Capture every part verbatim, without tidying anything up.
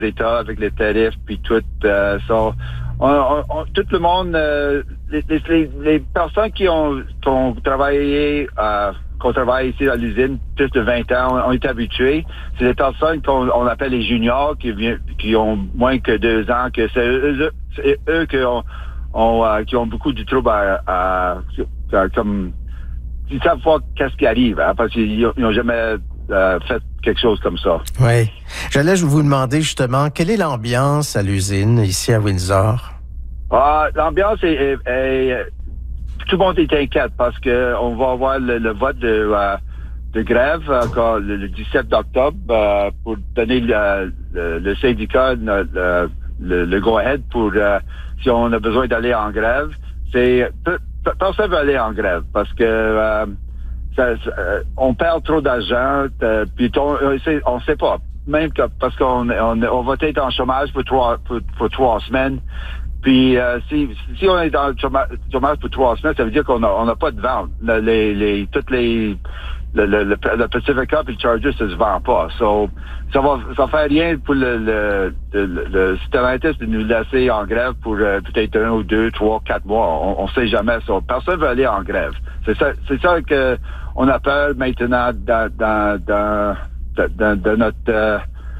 États avec les tarifs, puis tout. Euh, so, on, on, on, tout le monde, euh, les, les, les personnes qui ont, qui ont travaillé, euh, qu'on travaille ici à l'usine plus de vingt ans, on, on est habitués. C'est les personnes qu'on on appelle les juniors, qui, qui ont moins que deux ans, que c'est eux, c'est eux qui ont, ont, euh, qui ont beaucoup de troubles à, à, à comme, ils savent pas qu'est-ce qui arrive, hein, parce qu'ils n'ont jamais euh, fait quelque chose comme ça. Oui. J'allais vous demander justement, quelle est l'ambiance à l'usine ici à Windsor? Ah, l'ambiance est, est, est... Tout le monde est inquiète parce que on va avoir le, le vote de, euh, de grève encore le, le dix-sept octobre euh, pour donner le, le, le syndicat le, le, le go-ahead pour euh, si on a besoin d'aller en grève. C'est personne ne veut aller en grève parce que euh, ça, ça, on perd trop d'argent, euh, puis on on sait pas. Même que, parce qu'on on, on va être en chômage pour trois pour, pour trois semaines. Puis euh, si si on est dans le chômage, chômage pour trois semaines, ça veut dire qu'on a on n'a pas de vente. Les les toutes les le le le, le Pacifica et le Charger, ça se vend pas. So ça va ça fait rien pour le le le, le Stellantis de nous laisser en grève pour euh, peut-être un ou deux, trois, quatre mois. On, on sait jamais ça. Personne veut aller en grève. C'est ça c'est ça que on a peur maintenant dans dans dans dans, dans notre euh,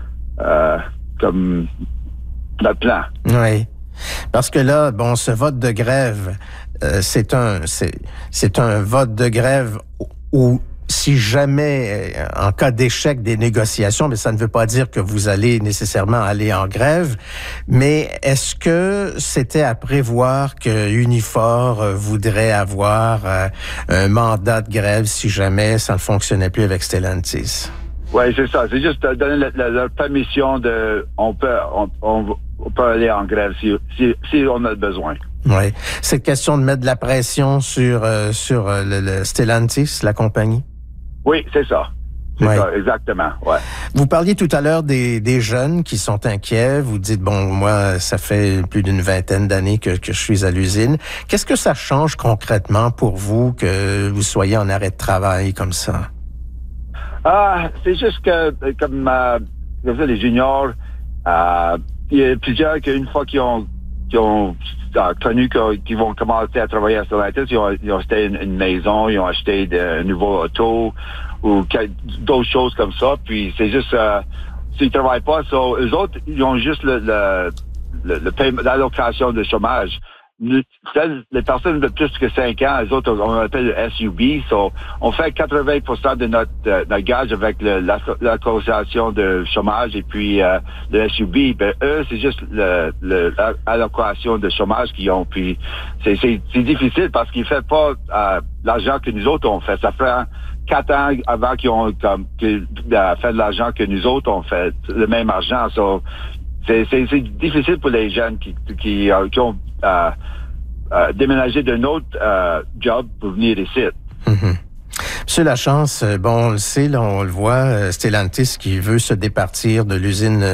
euh, comme notre plan. Oui. Parce que là, bon, ce vote de grève, euh, c'est un, c'est, c'est un vote de grève où, si jamais, en cas d'échec des négociations, mais ça ne veut pas dire que vous allez nécessairement aller en grève, mais est-ce que c'était à prévoir que Unifor voudrait avoir euh, un mandat de grève si jamais ça ne fonctionnait plus avec Stellantis? Oui, c'est ça. C'est juste donner la, la, la permission de, on peut, on, on, on peut aller en grève si, si, si on a besoin. Oui. C'est question de mettre de la pression sur, euh, sur euh, le, le Stellantis, la compagnie? Oui, c'est ça. C'est ouais. ça, exactement. Ouais. Vous parliez tout à l'heure des, des jeunes qui sont inquiets. Vous dites, bon, moi, ça fait plus d'une vingtaine d'années que, que je suis à l'usine. Qu'est-ce que ça change concrètement pour vous que vous soyez en arrêt de travail comme ça? Ah, c'est juste que, comme, euh, comme ça, les juniors, euh, il y a plusieurs qu'une fois qu'ils ont, qu'ils ont euh, connu qu'ils vont commencer à travailler à Stellantis, ils ont, ils ont acheté une, une maison, ils ont acheté de, un nouveau auto ou d'autres choses comme ça. Puis c'est juste, euh, s'ils travaillent pas, so, eux autres, ils ont juste le, le, le, le paiement, l'allocation de chômage. Les personnes de plus que cinq ans, les autres, on appelle le S U B. So, on fait quatre-vingts pour cent de notre, euh, notre gage avec le, la, l'allocation de chômage et puis euh, le S U B. Ben, eux, c'est juste le, le, l'allocation de chômage qu'ils ont. Puis c'est, c'est, c'est difficile parce qu'ils ne font pas euh, l'argent que nous autres on fait. Ça fait quatre ans avant qu'ils ont comme, qu'ils, euh, fait de l'argent que nous autres on fait le même argent. So, c'est, c'est, c'est difficile pour les jeunes qui, qui, euh, qui ont euh, euh, déménagé d'un autre euh, job pour venir ici. Mm-hmm. Monsieur Lachance, bon, on le sait, là, on le voit, Stellantis qui veut se départir de l'usine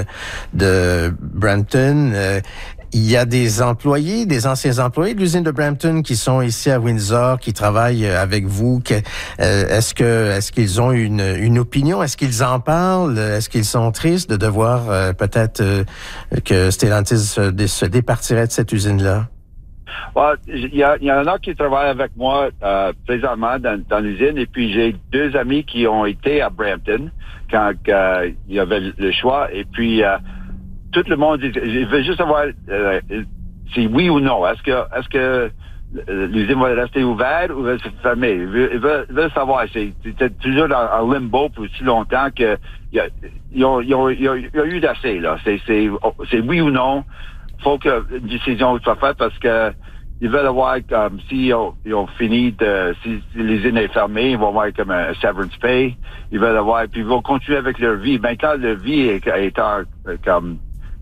de Brampton. Euh, il y a des employés, des anciens employés de l'usine de Brampton qui sont ici à Windsor, qui travaillent avec vous. Que, euh, est-ce que, est-ce qu'ils ont une, une opinion? Est-ce qu'ils en parlent? Est-ce qu'ils sont tristes de devoir euh, peut-être euh, que Stellantis se, se départirait de cette usine-là? Ouais, il y, y en a qui travaillent avec moi euh, présentement dans, dans l'usine, et puis j'ai deux amis qui ont été à Brampton quand euh, il y avait le choix, et puis euh, tout le monde dit, je veux juste savoir euh, si oui ou non. Est-ce que est-ce que l'usine va rester ouverte ou va se fermer? Ils veulent, ils veulent, ils veulent savoir. C'est, c'était toujours en, en limbo pour si longtemps que il y a, ils ont, ils ont, ils ont, ils ont eu d'assez là. C'est, c'est, c'est oui ou non. Faut que une décision soit faite parce que ils veulent avoir comme si ils ont, ils ont fini de si, si l'usine est fermée, ils vont avoir comme un severance pay. Ils veulent avoir puis ils vont continuer avec leur vie. Maintenant leur vie est, est en, comme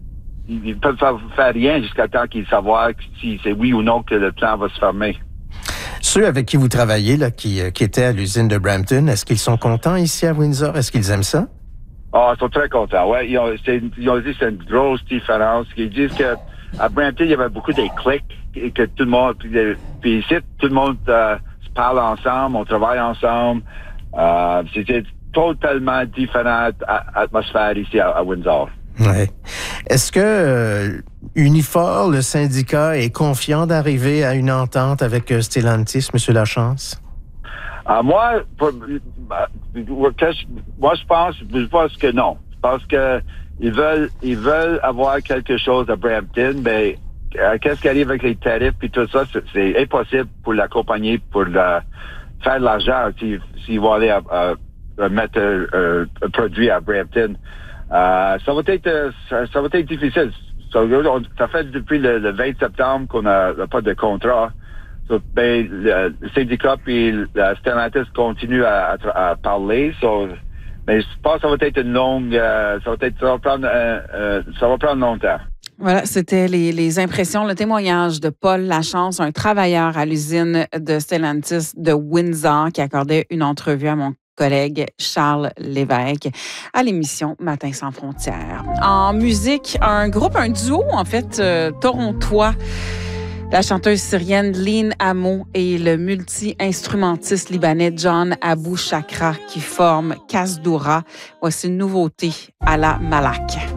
ils peuvent faire, faire rien jusqu'à temps qu'ils savent si c'est oui ou non que le plan va se fermer. Ceux avec qui vous travaillez là, qui, qui étaient à l'usine de Brampton, est-ce qu'ils sont contents ici à Windsor? Est-ce qu'ils aiment ça? Ah, oh, ils sont très contents. Ouais, ils ont, c'est, ils ont dit que c'est une grosse différence. Ils disent que à Brampton, il y avait beaucoup des clics et que tout le monde, puis, puis ici, tout le monde euh, se parle ensemble, on travaille ensemble. Euh, c'était totalement différente atmosphère ici à, à Windsor. Ouais. Est-ce que euh, Unifor, le syndicat, est confiant d'arriver à une entente avec euh, Stellantis, M. Lachance? Ah, moi, pour, moi, je pense, je pense que non. Je pense que ils veulent, ils veulent avoir quelque chose à Brampton, mais euh, qu'est-ce qui arrive avec les tarifs et tout ça, c'est, c'est impossible pour la compagnie pour la, faire de l'argent s'ils, s'ils vont aller à, à, à mettre un, un produit à Brampton. Euh, ça va être, ça, ça va être difficile. Ça, ça fait depuis le, le vingt septembre qu'on n'a pas de contrat. So, ben, le, le syndicat et la Stellantis continuent à, à, à parler. So, mais je pense que ça va être une longue, euh, ça va être, ça va prendre, euh, euh, ça va prendre longtemps. Voilà, c'était les, les impressions, le témoignage de Paul Lachance, un travailleur à l'usine de Stellantis de Windsor, qui accordait une entrevue à mon collègue Charles Lévesque à l'émission Matin sans frontières. En musique, un groupe, un duo, en fait, euh, torontois. La chanteuse syrienne Lynn Amo et le multi-instrumentiste libanais John Abou Chakra qui forment Kasdoura. Voici une nouveauté à la Malak.